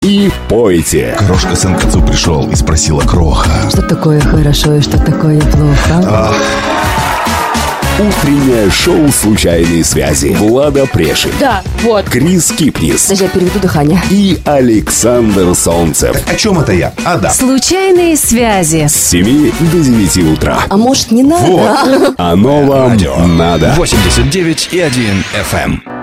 и пойте. Крошка сын к отцу пришел и спросила Кроха: что такое хорошо и что такое плохо? Утреннее шоу «Случайные связи». Влада Прешин. Да, вот. Крис Кипнис. Подожди, я переведу дыхание. И Александр Солнцев. О чем это я? Да. Случайные связи. С 7 до 9 утра. А может, не надо? Вот. Оно вам надо. 89,1 FM.